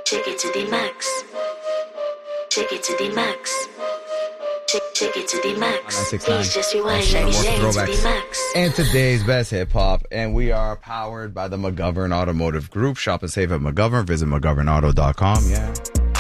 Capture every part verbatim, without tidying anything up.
Take it to the max. Take it to the max. Take, take it to the max. Please just rewind. Let me say it to the max. And today's best hip hop, and we are powered by the McGovern Automotive Group. Shop and save at McGovern. Visit McGovern Auto dot com. Yeah.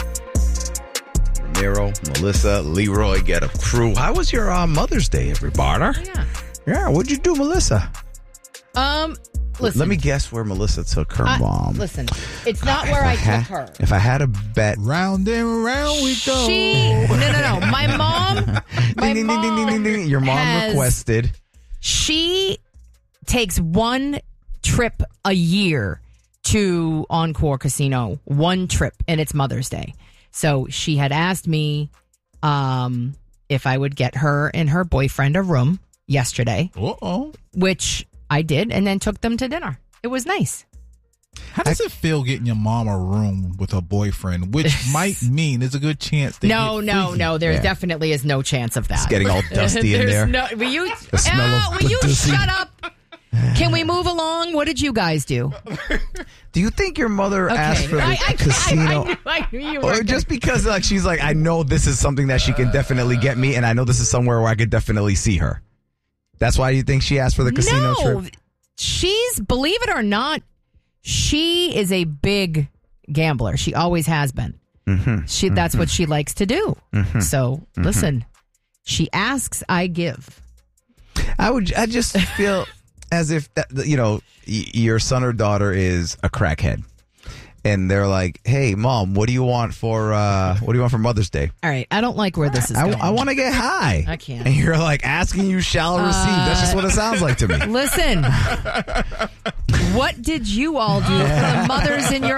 Ramiro, Melissa, Leroy, get a crew. How was your uh, Mother's Day, everybody? Yeah. Yeah. What'd you do, Melissa? Um. Listen, Let me guess where Melissa took her I, mom. Listen, it's not where I, I ha- took her. If I had a bet, round and round we go. She no no no. My mom. My ding, mom ding, ding, ding, ding, ding. Your mom has, requested. She takes one trip a year to Encore Casino. One trip, and it's Mother's Day. So she had asked me um, if I would get her and her boyfriend a room yesterday. Uh oh. Which I did, and then took them to dinner. It was nice. How does it feel getting your mom a room with a boyfriend? Which might mean there's a good chance they No, get no, freaky. no. There Yeah. definitely is no chance of that. It's getting all dusty in There's there. No, will you, The smell Ah, of will you pussy. shut up? Can we move along? What did you guys do? Do you think your mother asked for the I, I, casino? I, I, knew, I knew you were Or gonna- just because like she's like, I know this is something that she can definitely get me, and I know this is somewhere where I could definitely see her. That's why you think she asked for the casino no, trip? she's, believe it or not, she is a big gambler. She always has been. Mm-hmm. She That's what she likes to do. Mm-hmm. So, Mm-hmm. listen, she asks, I give. I would. I just feel as if that, you know, y- your son or daughter is a crackhead, and they're like, "Hey, mom, what do you want for uh, what do you want for Mother's Day?" All right, I don't like where this is I, going. I want to get high. I can't. And you're like, asking you shall receive. That's just what it sounds like to me. Listen, what did you all do for the mothers in your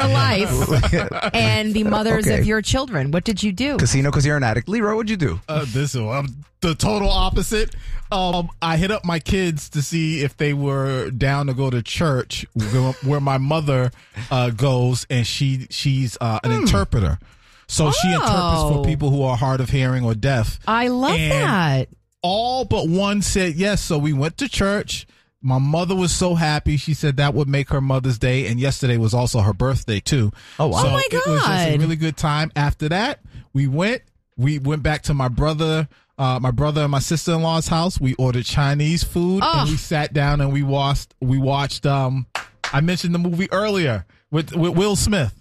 life and the mothers Okay. of your children? What did you do? Casino because you're an addict. Leroy, what'd you do? Uh, this is I'm the total opposite. Um, I hit up my kids to see if they were down to go to church, where, where my mother uh, goes, and she she's uh, an interpreter. So she interprets Oh. for people who are hard of hearing or deaf. I love And that. All but one said yes. So we went to church. My mother was so happy. She said that would make her Mother's Day, and yesterday was also her birthday too. Oh, wow. So Oh, my it was just a God. really good time. After that, we went. We went back to my brother, uh, my brother and my sister-in-law's house. We ordered Chinese food, Oh. and we sat down and we watched. We watched. Um, I mentioned the movie earlier with with Will Smith.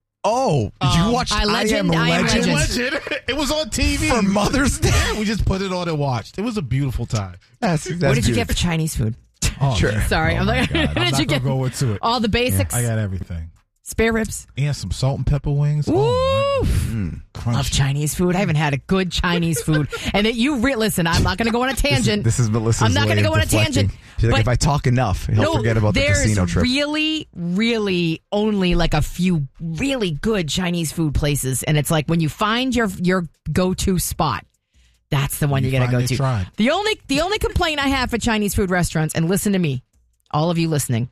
Oh, you Um, watched I I, Legend, Am I Am Legend, Legend. It was on T V for Mother's Day? Yeah, we just put it on and watched. It was a beautiful time. That's, that's What did you beautiful. get for Chinese food? Oh, Sure. man. Sorry, Oh, I'm my like, God. what I'm did not you gonna get? go into it. All the basics? I got everything. Spare ribs? And some salt and pepper wings. Ooh. Oh, my God. Love Crunchy. Chinese food. I haven't had a good Chinese food. And that you re- listen, I'm not going to go on a tangent. This is, this is Melissa's I'm not way gonna of go on a deflecting. tangent, She's like, but- if I talk enough, he'll forget about the there's casino trip. really, really only like a few really good Chinese food places, and it's like when you find your your go to spot, that's the one You you got to finally go to. tried. The only the only complaint I have for Chinese food restaurants, and listen to me, all of you listening,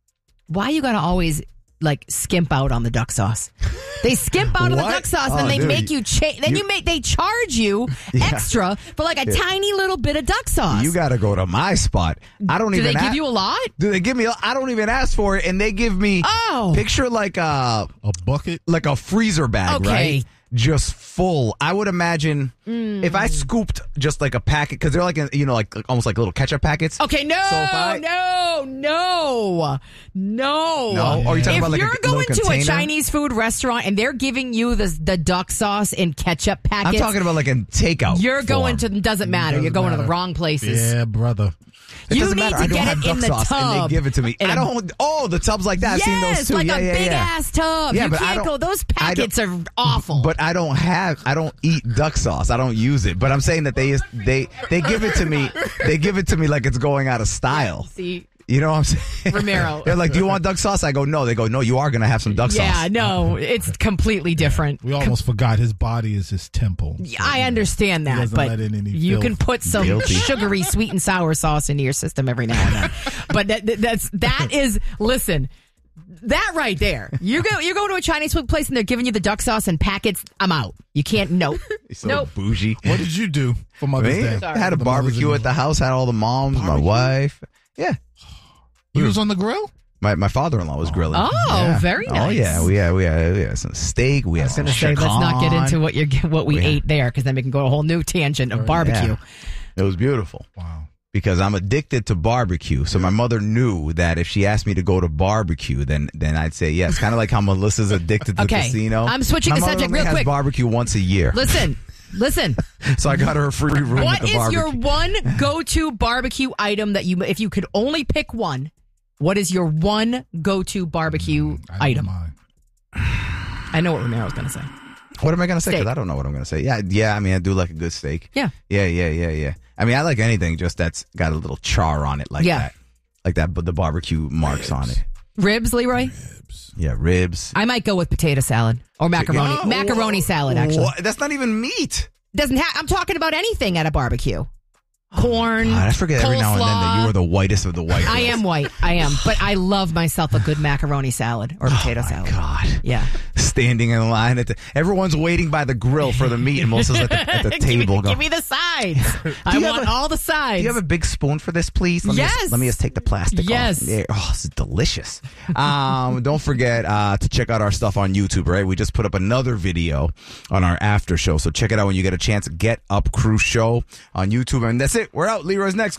why you got to always like skimp out on the duck sauce? They skimp out on the What? duck sauce, Oh, and they dude, make you cha- then you- you make they charge you Yeah. extra for like a Yeah. tiny little bit of duck sauce. You got to go to my spot. I don't Do even they give a- you a lot? Do they give me? I don't even ask for it, and they give me. Oh. Picture like a A bucket. like a freezer bag, Okay. right? Just full. I would imagine Mm. if I scooped just like a packet, because they're like a, you know like almost like little ketchup packets. Okay, no, So if I- no, no, no. No? Oh, you're talking if about like a you're little going to a container? Chinese food restaurant and they're giving you the the duck sauce in ketchup I'm packets, talking about like a takeout. you're going to form. doesn't matter. Doesn't you're going to the matter. wrong places. Yeah, brother. It You doesn't need matter. to I don't get have it duck in the sauce, and tub. they give it to me. In I a- don't. Oh, the tubs like that. I've seen those Yes, too. like yeah, a yeah, big yeah. ass tub. Yeah, you but I can't don't- go. Those I don't- packets are awful. But I don't have. I don't eat duck sauce. I don't use it. But I'm saying that they they they give it to me. They give it to me like it's going out of style. See, You know what I'm saying? Romero. They're like, "Do you want duck sauce?" I go, "No." They go, "No, you are going to have some duck yeah, sauce." no, it's completely different. We almost forgot his body is his temple. I understand He that, doesn't but let in any you filth. can put some Guilty. sugary sweet and sour sauce into your system every now and then. But that, that- that's that is listen, that right there. You go you go to a Chinese food place and they're giving you the duck sauce in packets. I'm out. You can't. Nope. So Nope. bougie. What did you do for Mother's Me? Day? I had a The barbecue Mother's at the house. Had all the moms, my Barbecue? wife. Yeah. You was on the grill? My my father-in-law was grilling. Oh, yeah. very nice. Oh yeah, we had we had, we had some steak. We I had was some going to say, let's not get chicken. into what you what we Yeah. ate there, because then we can go a whole new tangent of barbecue. Yeah. It was beautiful. Wow. Because I'm addicted to barbecue. So my mother knew that if she asked me to go to barbecue, then then I'd say yes. Kind of like how Melissa's addicted to Okay, the casino. I'm switching my the mother subject only real has quick. barbecue once a year. Listen, listen. So I got her a free room What at the is barbecue. your one go-to barbecue item that you, if you could only pick one, what is your one go-to barbecue I know item? mine. I know what Romero's going to say. What am I going to say? Steak. Because I don't know what I'm going to say. Yeah, yeah. I mean, I do like a good steak. Yeah. Yeah, yeah, yeah, yeah. I mean, I like anything just that's got a little char on it, like Yeah. that, like that. But the barbecue marks on it. Ribs, Leroy? Yeah, ribs. I might go with potato salad or macaroni. Yeah. Macaroni salad, actually. What? That's not even meat. Doesn't have. I'm talking about anything at a barbecue. Corn. God, I forget every now and then that you coleslaw. are the whitest of the white. I girls. am white. I am. But I love myself a good macaroni salad or potato Oh my salad. God. Yeah. Standing in line at the, everyone's waiting by the grill for the meat, and Melissa's at the, at the give, table me, going, give me the sides. I you want have a- all the sides. do you have a big spoon for this, please? Let Me Yes. just, let me just take the plastic Yes. off. Yeah. Oh, this is delicious. Um, don't forget uh, to check out our stuff on YouTube, right? We just put up another video on our after show, so check it out when you get a chance. Get Up Crew Show on YouTube. And that's it. We're out. Leroy's next.